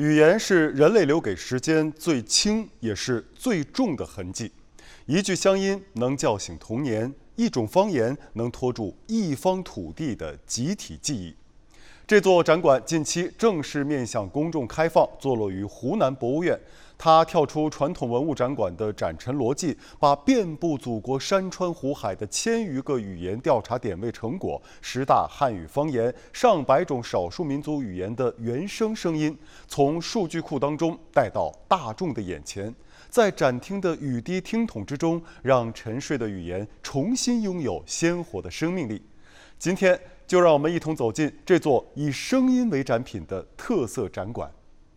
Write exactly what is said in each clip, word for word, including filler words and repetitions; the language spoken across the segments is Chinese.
语言是人类留给时间最轻也是最重的痕迹。一句乡音能叫醒童年，一种方言能拖住一方土地的集体记忆。这座展馆近期正式面向公众开放，坐落于湖南博物院。它跳出传统文物展馆的展陈逻辑，把遍布祖国山川湖海的千余个语言调查点位成果、十大汉语方言、上百种少数民族语言的原声声音，从数据库当中带到大众的眼前，在展厅的雨滴听筒之中，让沉睡的语言重新拥有鲜活的生命力。今天就让我们一同走进这座以声音为展品的特色展馆。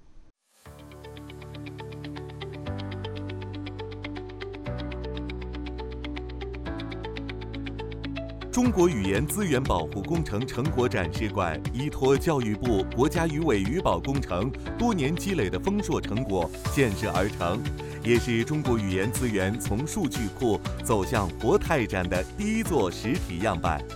中国语言资源保护工程成果展示馆依托教育部国家语委语保工程多年积累的丰硕成果建设而成，也是中国语言资源从数据库走向活态展的第一座实体样板。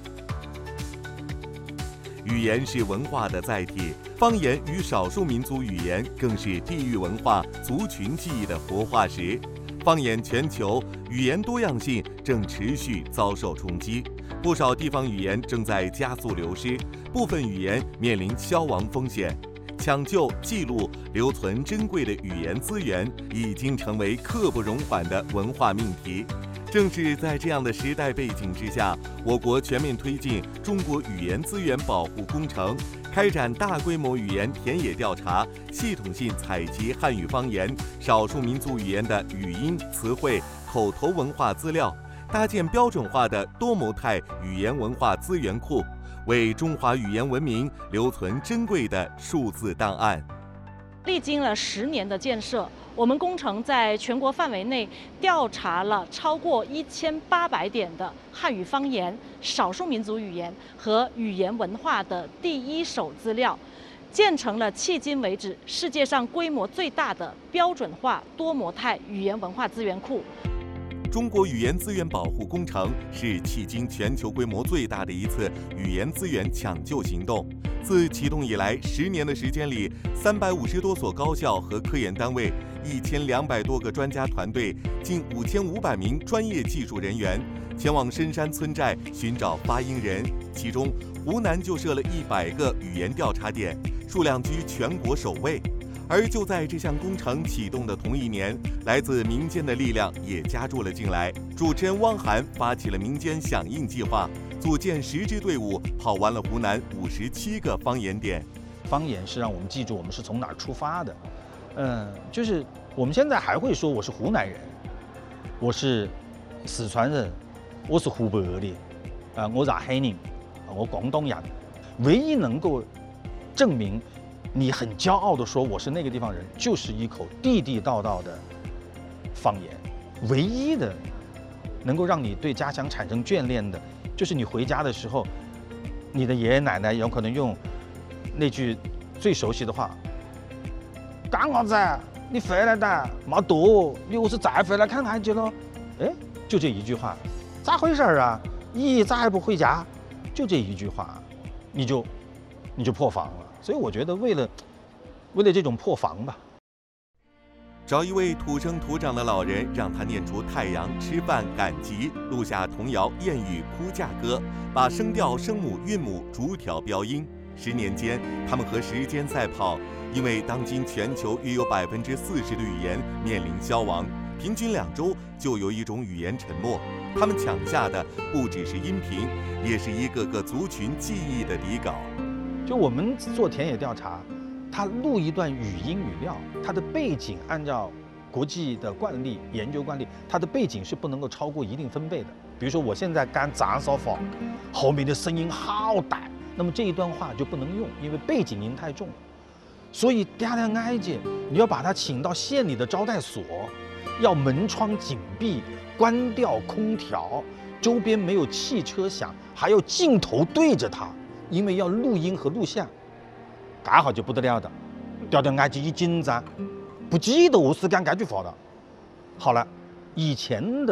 语言是文化的载体，方言与少数民族语言更是地域文化、族群记忆的活化石。放眼全球，语言多样性正持续遭受冲击，不少地方语言正在加速流失，部分语言面临消亡风险。抢救、记录、留存珍贵的语言资源，已经成为刻不容缓的文化命题。正是在这样的时代背景之下，我国全面推进中国语言资源保护工程，开展大规模语言田野调查，系统性采集汉语方言、少数民族语言的语音、词汇、口头文化资料，搭建标准化的多模态语言文化资源库，为中华语言文明留存珍贵的数字档案。 历经了十年的建设，我们工程在全国范围内调查了超过一千八百点的汉语方言、少数民族语言和语言文化的第一手资料，建成了迄今为止世界上规模最大的标准化多模态语言文化资源库。 中国语言资源保护工程是迄今全球规模最大的一次语言资源抢救行动。自启动以来，十年的时间里，三百五十多所高校和科研单位，一千两百多个专家团队，近五千五百名专业技术人员，前往深山村寨寻找发音人。其中，湖南就设了一百个语言调查点，数量居全国首位。而就在这项工程启动的同一年，来自民间的力量也加入了进来。主持人汪涵发起了民间响应计划，组建十支队伍，跑完了湖南五十七个方言点。 方言是让我们记住我们是从哪儿出发的。嗯，就是我们现在还会说我是湖南人，我是四川人，我是湖北的，啊，我是海宁，我广东人。唯一能够证明你很骄傲地说我是那个地方人，就是一口地地道道的方言。唯一的能够让你对家乡产生眷恋的，就是你回家的时候，你的爷爷奶奶有可能用那句最熟悉的话：“干啥子？你回来的没多，你我是再回来看看去了。”哎，就这一句话，咋回事啊？咦，咋还不回家？就这一句话，你就你就破防了。所以我觉得为了为了这种破防吧， 找一位土生土长的老人，让他念出太阳、吃饭、赶集，录下童谣、谚语、哭嫁歌，把声调、声母、韵母逐条标音。十年间，他们和时间赛跑，因为当今全球约有百分之四十的语言面临消亡，平均两周就有一种语言沉没。他们抢下的不只是音频，也是一个个族群记忆的底稿。 就我们做田野调查，他录一段语音语料，它的背景按照国际的惯例、研究惯例，它的背景是不能够超过一定分贝的。比如说我现在干炸烧饭，后面的声音好大，那么这一段话就不能用，因为背景音太重。所以嗲嗲挨姐，你要把他请到县里的招待所，要门窗紧闭，关掉空调，周边没有汽车响，还要镜头对着他。因为要录音和录像，刚好就不得了的。调调挨姐一紧张，不记得我是讲这句话了。好了，以前的